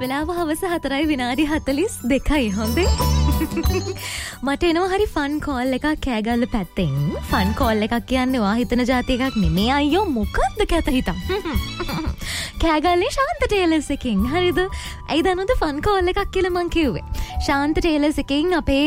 වෙලාව හවස 4:42 හොඳේ. මට එනවා හරි ෆන් කෝල් එකක් කෑගල්ල පැත්තෙන්. ෆන් කෝල් එකක් කියන්නේ ඔයා හිතන જાති එකක් නෙමෙයි අයියෝ මොකද්ද කැත හිතන්. කෑගල්ලේ ශාන්ත ටේලර්ස් එකෙන් හරිද? ඇයි දන්නවද ෆන් කෝල් එකක් කියලා මං කිව්වේ. ශාන්ත ටේලර්ස් එකෙන් අපේ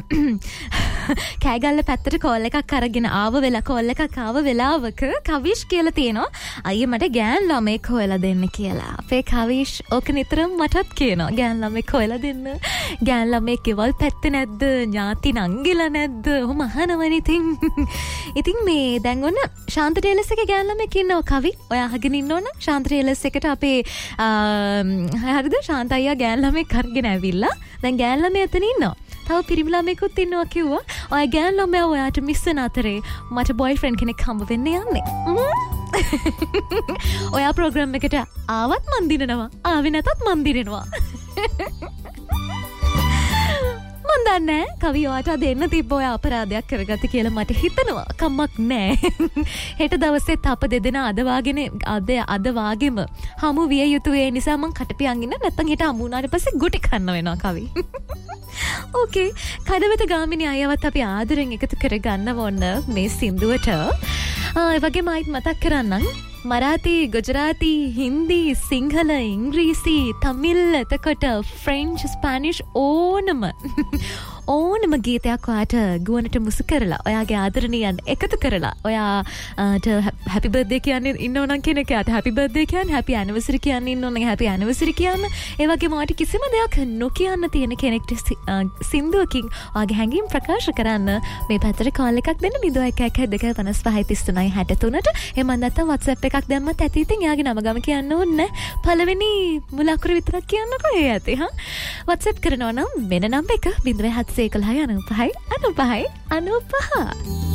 කෑගල්ල පැත්තට කෝල් එකක් අරගෙන ආව වෙලාවක කවිෂ් කියලා තියෙනවා අයියේ මට ගෑන් ළමෙක් හොයලා දෙන්න කියලා. අපේ කවිෂ් ඕක නිතරම මටත් කියනවා ගෑන් ළමෙක් හොයලා දෙන්න. ගෑන් ළමෙක් ගෙවල් පැත්තේ නැද්ද? ඥාති නංගිලා නැද්ද? ඔහොම අහනවනේ ඉතින්. ඉතින් මේ දැන් ඔන්න ශාන්ත ටේලර්ස් එකේ ගෑන් ළමෙක් ඉන්නවා කවි. ඔයා අහගෙන ඉන්න ඕන ශාන්ත ටේලර්ස් එකට අපේ හරිද ශාන්ත අයියා ගෑන් ළමෙක් අරගෙන ඇවිල්ලා දැන් ගෑන් ළමයා එතන ඉන්නවා. තව පිරිමි ළමෙකුත් ඉන්නවා කිව්වා. ඔය ගෑන් ළමයා ඔයාට මිස් වෙන අතරේ මට බොයිෆ්‍රෙන්ඩ් කෙනෙක් හම්බ වෙන්න යන්නේ. ඔයා ප්‍රෝග්‍රෑම් එකට ආවත් මන් දිනනවා. ආවේ නැතත් මන් දිනනවා. මන් දන්නේ කවි ඔයාට දෙන්න තිබ්බ ඔය අපරාධයක් කරගත්ත කියලා මට හිතෙනවා. කම්මක් නෑ. හෙට දවසෙත් අප දෙදෙනා අද වාගෙම හමු විය යුතු ඒ නිසා මං කටපියන් ඉන්න නැත්තම් හෙට හමු වුණාට පස්සේ ගුටි කන්න වෙනවා කවි. ඕකේ කඩවත ගාමිණී අයවත් අපි ආදරෙන් එකතු කරගන්න ඕන මේ සින්දුවට. ඒ වගේම ආයිත් මතක් කරන්නම් මරාති ගුජරාති හින්දි සිංහල ඉංග්‍රීසි තමිල් එතකොට ෆ්‍රෙන්ච් ස්පැනිෂ් ඕනම ගීතයක් ඔයාට ගුවනට මුසු කරලා ඔයාගේ ආදරණීයන් එකතු කරලා ඔයාට හැපි බර්ත්ඩේ කියන්නේ ඉන්නවනම් කෙනෙක් යාට හැපි බර්ත්ඩේ කියන්නේ හැපි ඇනිවර්සරි කියන්නේ ඉන්නවනම් හැපි ඇනිවර්සරි කියන්න. ඒ වගේම ඔයාට කිසිම දෙයක් නොකියන්න තියෙන කෙනෙක්ට සින්දුවකින් ඔයාගේ හැඟීම් ප්‍රකාශ කරන්න මේ පැත්තට කෝල් එකක් දෙන්න 0112553363ට. එහෙම නැත්නම් WhatsApp එකක් දැම්මත් ඇති. ඉතින් යාගේ නම ගම කියන්න ඕනේ. පළවෙනි මුල අකුර විතරක් කියන්නකෝ ඒ ඇති. WhatsApp කරනවා නම් වෙන නම්බර එක 0711959595.